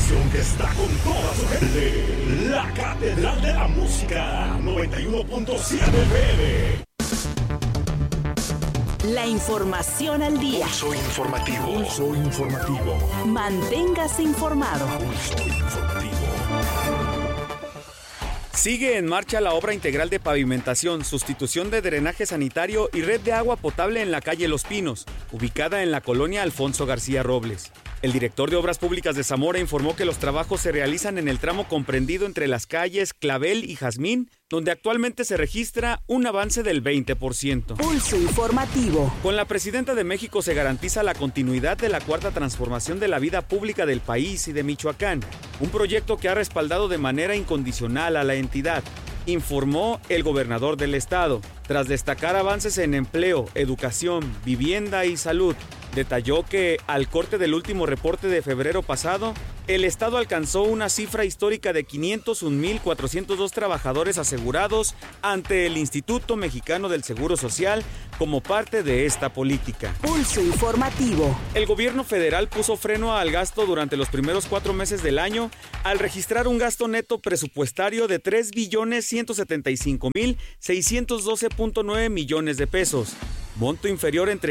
estación que está con toda su gente. La Catedral de la Música, 91.7 FM. La información al día. Pulso informativo. Pulso informativo. Manténgase informado. Pulso informativo. Sigue en marcha la obra integral de pavimentación, sustitución de drenaje sanitario y red de agua potable en la calle Los Pinos, ubicada en la colonia Alfonso García Robles. El director de Obras Públicas de Zamora informó que los trabajos se realizan en el tramo comprendido entre las calles Clavel y Jazmín, donde actualmente se registra un avance del 20%. Pulso informativo. Con la presidenta de México se garantiza la continuidad de la cuarta transformación de la vida pública del país y de Michoacán, un proyecto que ha respaldado de manera incondicional a la entidad, informó el gobernador del estado. Tras destacar avances en empleo, educación, vivienda y salud, detalló que al corte del último reporte de febrero pasado, el estado alcanzó una cifra histórica de 501,402 trabajadores asegurados ante el Instituto Mexicano del Seguro Social como parte de esta política. Pulso informativo. El gobierno federal puso freno al gasto durante los primeros 4 meses del año al registrar un gasto neto presupuestario de 3,175,612.9 millones de pesos, monto inferior en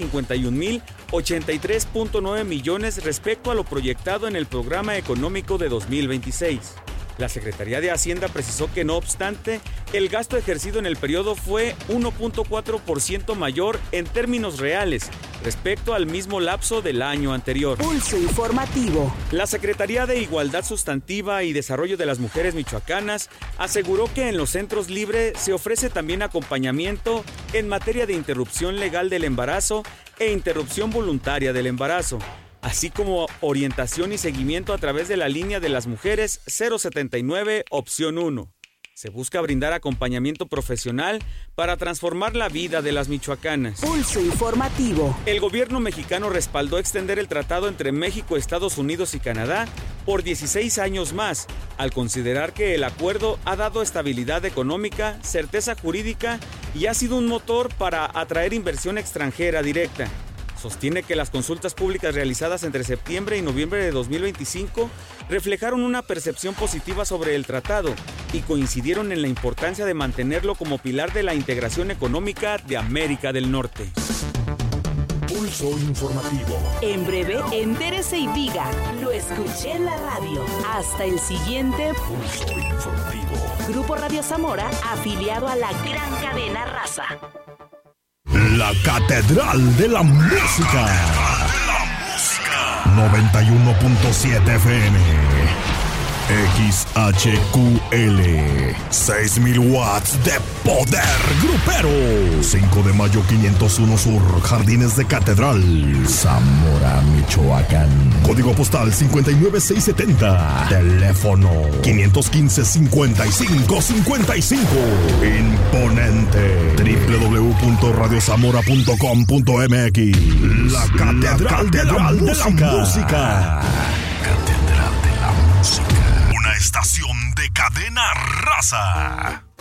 351,083.9 millones respecto a lo proyectado en el programa económico de 2026. La Secretaría de Hacienda precisó que, no obstante, el gasto ejercido en el periodo fue 1.4% mayor en términos reales respecto al mismo lapso del año anterior. Pulso informativo. La Secretaría de Igualdad Sustantiva y Desarrollo de las Mujeres michoacanas aseguró que en los centros libres se ofrece también acompañamiento en materia de interrupción legal del embarazo e interrupción voluntaria del embarazo, así como orientación y seguimiento a través de la línea de las mujeres 079 opción 1. Se busca brindar acompañamiento profesional para transformar la vida de las michoacanas. Pulso informativo. El gobierno mexicano respaldó extender el tratado entre México, Estados Unidos y Canadá por 16 años más, al considerar que el acuerdo ha dado estabilidad económica, certeza jurídica y ha sido un motor para atraer inversión extranjera directa. Sostiene que las consultas públicas realizadas entre septiembre y noviembre de 2025 reflejaron una percepción positiva sobre el tratado y coincidieron en la importancia de mantenerlo como pilar de la integración económica de América del Norte. Pulso informativo. En breve, entérese y diga, lo escuché en la radio. Hasta el siguiente Pulso informativo. Grupo Radio Zamora, afiliado a la gran cadena Raza. La Catedral de la Música. 91.7 FM. XHQL. 6,000 watts de poder grupero. 5 de mayo 501 Sur, Jardines de Catedral, Zamora, Michoacán. Código postal 59670. Teléfono 515-5555. Imponente. www.radiozamora.com.mx. La Catedral de la Música. Catedral de la Música. Una estación de cadena Raza.